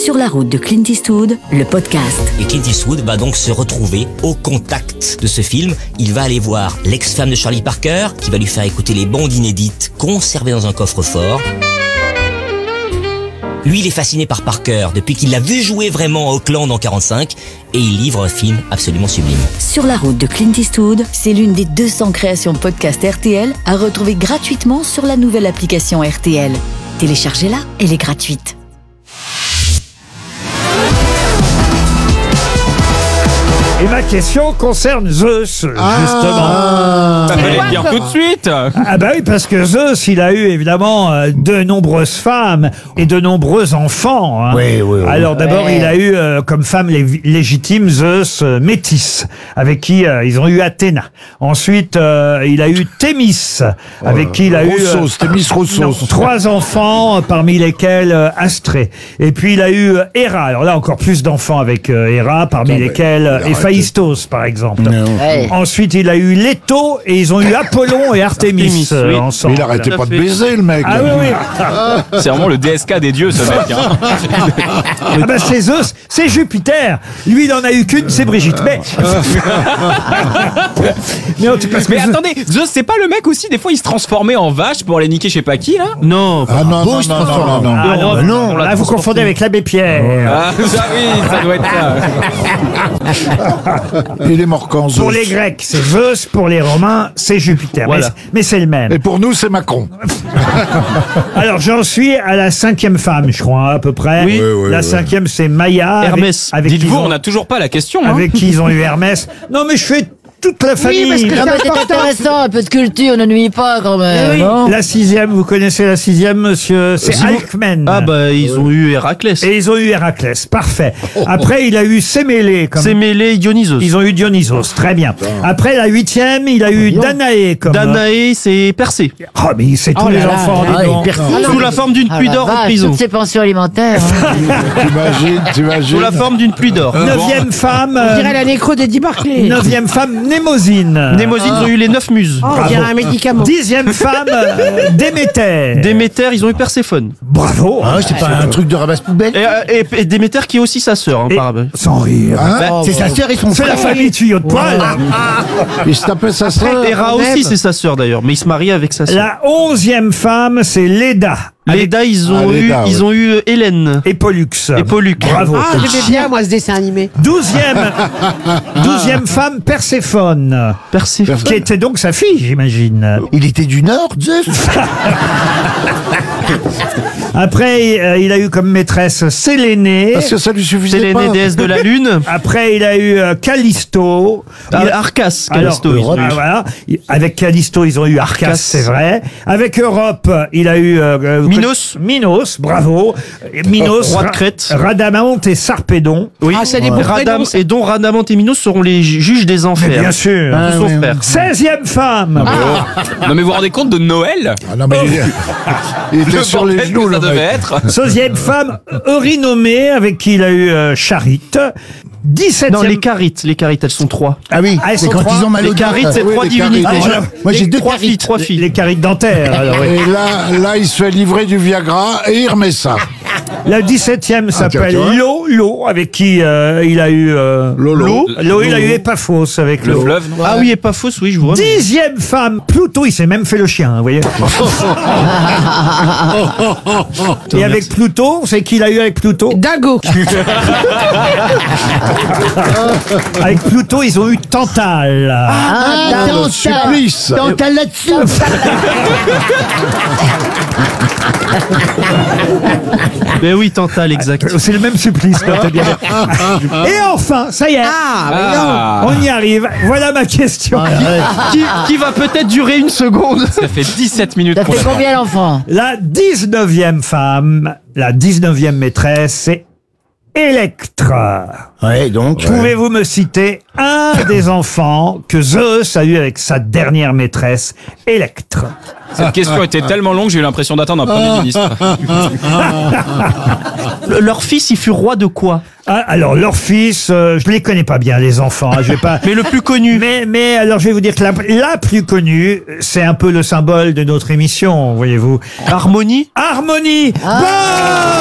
Sur la route de Clint Eastwood, le podcast. Et Clint Eastwood va donc se retrouver au contact de ce film. Il va aller voir l'ex-femme de Charlie Parker, qui va lui faire écouter les bandes inédites conservées dans un coffre-fort. Lui, il est fasciné par Parker depuis qu'il l'a vu jouer vraiment à Auckland en 45 et il livre un film absolument sublime. Sur la route de Clint Eastwood, c'est l'une des 200 créations podcast RTL à retrouver gratuitement sur la nouvelle application RTL. Téléchargez-la, elle est gratuite. Et ma question concerne Zeus, justement. Ça fallait le dire tout de suite. Ah bah oui, parce que Zeus, il a eu évidemment de nombreuses femmes et de nombreux enfants. Hein. Oui. Alors d'abord, il a eu comme femme légitime Zeus métis, avec qui ils ont eu Athéna. Ensuite, il a eu Thémis, avec qui il a Thémis Roussos. 3 enfants, parmi lesquels Astrée. Et puis il a eu Héra. Alors là, encore plus d'enfants avec Héra, parmi lesquels Héphaïstos, par exemple. Ouais. Ensuite, il a eu Leto et ils ont eu Apollon et Artémis ensemble. Il arrêtait pas de baiser, le mec. Ah oui. C'est vraiment le DSK des dieux, ce mec. Hein. Ah bah c'est Zeus, c'est Jupiter. Lui, il en a eu qu'une, c'est Brigitte. Mais en tout cas, Mais attendez, Zeus, c'est pas le mec aussi, des fois, il se transformait en vache pour aller niquer je sais pas qui, là? Non, Ah non. non, là, vous confondez avec l'abbé Pierre. Ah, ça oui, ça doit être ça. Il est mort quand, Zeus. Pour les Grecs, c'est Zeus. Pour les Romains, c'est Jupiter. Voilà. Mais c'est le même. Et pour nous, c'est Macron. Alors, j'en suis à la 5e femme, je crois, à peu près. Oui. La 5e, c'est Maïa. Hermès. Avec qui Dites-vous, ils ont- on n'a toujours pas la question. Hein. avec qui ils ont eu Hermès. Non, mais je fais toute la famille. Non, mais c'est intéressant, un peu de culture, ne nuit pas quand même. Non La 6e, vous connaissez la 6e, monsieur? C'est Alcmène. Ah bah ils ont eu Héraclès. Et ils ont eu Héraclès, parfait. Après, il a eu Sémélé. Comme... Sémélé, Dionysos. Ils ont eu Dionysos, très bien. Après, la 8e, il a eu Danaé. Comme... Danaé, c'est Persée. Oh, mais c'est tous les enfants. dis donc. Sous la forme d'une pluie d'or en prison. Toutes ces pensions alimentaires. T'imagines. Sous la forme d'une pluie d'or. 9e femme. On dirait la nécro d'Eddie Barclay. 9e femme, Némosine. Némosine, ils ont eu les 9 muses. Oh, on dirait un médicament. 10e femme, Déméter. Déméter, ils ont eu Perséphone. Bravo. c'est pas un truc de ramasse-poubelle. Et Déméter qui est aussi sa sœur, hein, Et- par Sans rire. C'est sa sœur et son C'est la famille tuyau de poil. Il se tapait sa sœur. Héra aussi, c'est sa sœur d'ailleurs, mais il se marie avec sa sœur. La 11e femme, c'est Léda. Léda, ils ont eu Hélène. Et Pollux. Et Pollux. Bravo. Ah, j'aimais bien, moi, ce dessin animé. 12e femme, Perséphone. Perséphone. Qui était donc sa fille, j'imagine. Il était du Nord, Zeus. Après, il a eu comme maîtresse Sélénée. Parce que ça lui suffisait Sélénée, pas. déesse de la lune. Après, il a eu Callisto. Arcas, Callisto. Alors, voilà. Avec Callisto, ils ont eu Arcas, c'est vrai. Avec Europe, il a eu Minos, bravo. Minos, Roi de Crète. Rhadamante et Sarpédon. Oui. Ah, c'est des beaux prénoms, ça. Et dont Rhadamante et Minos seront les juges des enfers. Mais bien sûr. De son frère. 16e femme. Non, mais vous vous rendez compte de Noël? Ah non, mais il était Le sur les bordel genoux, que ça le devait mec. être. 16e femme, Eurynomée, avec qui il a eu Charite. 17e. Non, les carites, elles sont 3. Ah oui, Ah, elles c'est sont quand trois. ils ont mal au Les carites, dos. c'est Oui, 3 les divinités. carites. voilà. Moi, j'ai deux 3 carites. filles, 3 filles. Les carites dentaires. Alors, oui. Et là, il se fait livrer du Viagra et il remet ça. La 17e s'appelle tu vois. Lo, avec qui il a eu Lolo. Lo, il a eu Épaphos avec Le Lo. fleuve, non? Ah oui, et pas fausse, oui, je vois. 10e femme, Pluto, il s'est même fait le chien, vous voyez. Et avec Pluto, c'est qui il a eu avec Pluto? Dago. Avec Pluto, ils ont eu Tantale. Le supplice. T'as là-dessus. Mais oui, Tantale, exact. C'est le même supplice, notez bien. Et enfin, ça y est, on y arrive. Voilà ma question. Qui va peut-être durer une seconde. Ça fait 17 minutes Ça qu'on fait l'a. combien l'enfant? La 19e femme, la 19e maîtresse, c'est Électre. Ouais, donc. Pouvez-vous me citer un des enfants que Zeus a eu avec sa dernière maîtresse, Électre? Cette question était tellement longue, j'ai eu l'impression d'attendre un Premier ministre. Leur fils, il fut roi de quoi? Ah, alors, leur fils, je les connais pas bien, les enfants. Hein, je vais pas. Mais le plus connu. Mais alors, je vais vous dire que la plus connue, c'est un peu le symbole de notre émission, voyez-vous. Harmonie. Harmonie. Bonne